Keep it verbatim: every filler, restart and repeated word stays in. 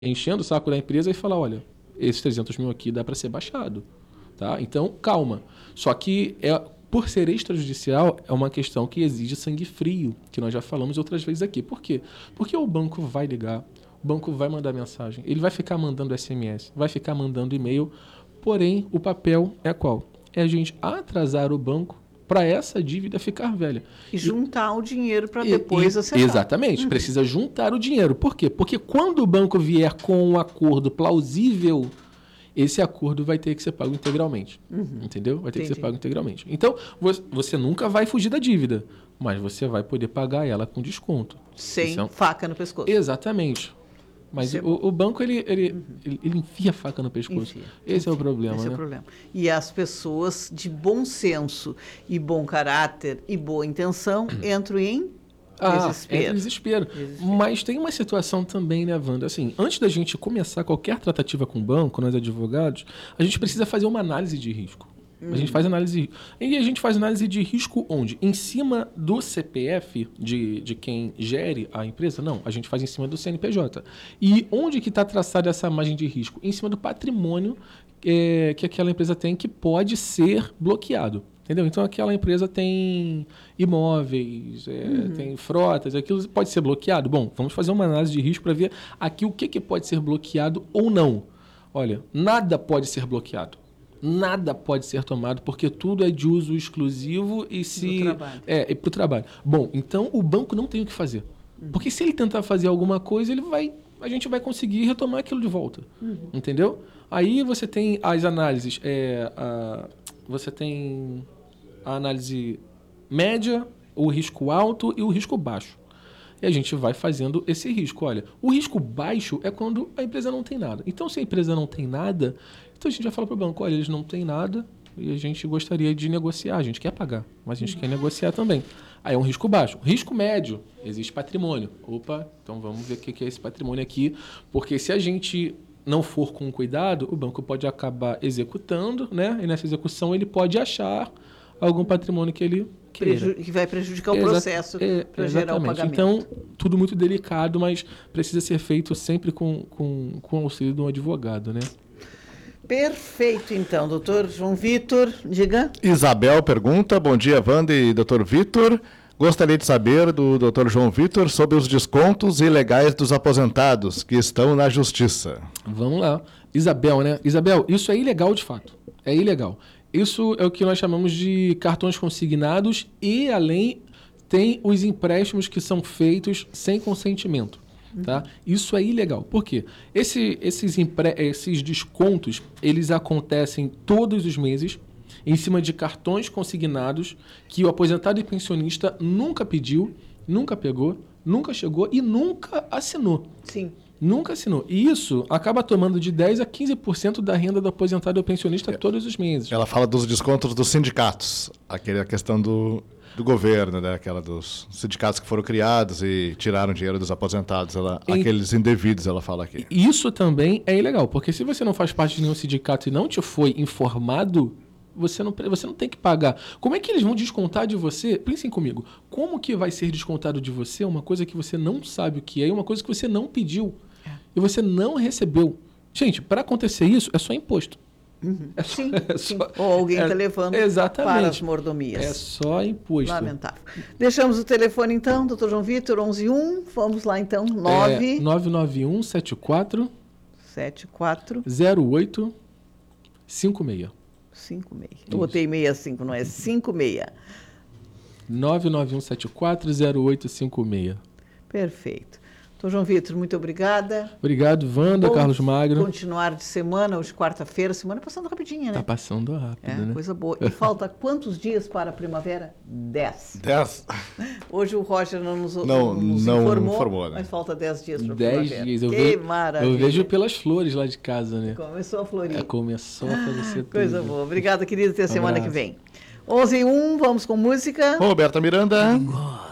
enchendo o saco da empresa e falar, olha, esses trezentos mil aqui dá para ser baixado. Tá? Então, calma. Só que, é, por ser extrajudicial, é uma questão que exige sangue frio, que nós já falamos outras vezes aqui. Por quê? Porque o banco vai ligar, o banco vai mandar mensagem, ele vai ficar mandando S M S, vai ficar mandando e-mail, porém, o papel é qual? É a gente atrasar o banco para essa dívida ficar velha. E juntar e, o dinheiro para depois e, acertar. Exatamente, uhum. Precisa juntar o dinheiro. Por quê? Porque quando o banco vier com um acordo plausível, esse acordo vai ter que ser pago integralmente. Uhum. Entendeu? Vai ter Entendi. que ser pago integralmente. Então, você nunca vai fugir da dívida, mas você vai poder pagar ela com desconto. Sem é um... faca no pescoço. Exatamente. Mas é o, o banco, ele, ele, uhum. ele, ele enfia a faca no pescoço. Enfia, esse enfia, é o problema, esse né? é o problema. E as pessoas de bom senso e bom caráter e boa intenção entram em ah, desespero. Entra em desespero. desespero. Mas tem uma situação também, né, Wanda? Assim, antes da gente começar qualquer tratativa com o banco, nós advogados, a gente precisa fazer uma análise de risco. A gente faz análise e a gente faz análise de risco onde? Em cima do C P F de, de quem gere a empresa? Não, a gente faz em cima do C N P J. E onde que está traçada essa margem de risco? Em cima do patrimônio é, que aquela empresa tem que pode ser bloqueado. Entendeu? Então aquela empresa tem imóveis, é, uhum. tem frotas, aquilo pode ser bloqueado? Bom, vamos fazer uma análise de risco para ver aqui o que, que pode ser bloqueado ou não. Olha, nada pode ser bloqueado. Nada pode ser tomado, porque tudo é de uso exclusivo e se... Pro trabalho. É, para o trabalho. Bom, então o banco não tem o que fazer. Uhum. Porque se ele tentar fazer alguma coisa, ele vai, a gente vai conseguir retomar aquilo de volta. Uhum. Entendeu? Aí você tem as análises. É, a, você tem a análise média, o risco alto e o risco baixo. E a gente vai fazendo esse risco. Olha, o risco baixo é quando a empresa não tem nada. Então, se a empresa não tem nada... Então a gente vai falar para o banco, olha, eles não têm nada e a gente gostaria de negociar, a gente quer pagar, mas a gente quer negociar também. Aí é um risco baixo. Risco médio, existe patrimônio. Opa, então vamos ver o que é esse patrimônio aqui, porque se a gente não for com cuidado, o banco pode acabar executando, né? E nessa execução ele pode achar algum patrimônio que ele queira. Preju- que vai prejudicar o Exa- processo é, para gerar o pagamento. Então, tudo muito delicado, mas precisa ser feito sempre com, com, com o auxílio de um advogado, né? Perfeito, então. Doutor João Vitor, diga. Isabel pergunta, bom dia, Wanda e doutor Vitor. Gostaria de saber do doutor João Vitor sobre os descontos ilegais dos aposentados que estão na justiça. Vamos lá. Isabel, né? Isabel, isso é ilegal de fato. É ilegal. Isso é o que nós chamamos de cartões consignados e, além, tem os empréstimos que são feitos sem consentimento. Tá? Isso é ilegal. Por quê? Esse, esses, empre... esses descontos, eles acontecem todos os meses em cima de cartões consignados que o aposentado e pensionista nunca pediu, nunca pegou, nunca chegou e nunca assinou. Sim. Nunca assinou. E isso acaba tomando de dez a quinze por cento da renda do aposentado e pensionista é. todos os meses. Ela fala dos descontos dos sindicatos, aquela questão do... do governo, né? Aquela dos sindicatos que foram criados e tiraram dinheiro dos aposentados, ela, em... aqueles indevidos, ela fala aqui. Isso também é ilegal, porque se você não faz parte de nenhum sindicato e não te foi informado, você não, você não tem que pagar. Como é que eles vão descontar de você? Pensem comigo, como que vai ser descontado de você uma coisa que você não sabe o que é e uma coisa que você não pediu é. e você não recebeu? Gente, para acontecer isso, é só imposto. Uhum. É só, sim, é sim. Só, Ou alguém está é, levando exatamente. para as mordomias. É só imposto. Lamentável. Deixamos o telefone então, doutor João Vitor, onze um. Vamos lá então, nove... É, nove nove um sete quatro sete quatro zero oito cinco seis. cinco seis. Eu botei sessenta e cinco, não é? cinco seis. nove nove um sete quatro zero oito cinco seis. Perfeito. Doutor João Vitor, muito obrigada. Obrigado, Wanda, Bom Carlos Magno. Continuar de semana, hoje quarta-feira, semana passando rapidinho, né? Tá passando rápido, é, né? Coisa boa. E falta quantos dias para a primavera? Dez. Dez. Hoje o Roger não nos, não, nos não informou, informou, né? Mas falta dez dias para a dez primavera. Dias. Eu que vejo, maravilha. Eu vejo pelas flores lá de casa, né? Começou a florir. É, começou a florescer tudo. Coisa boa. Obrigada, querida. Até a semana que vem. onze e um, vamos com música. Roberta Miranda. Agora.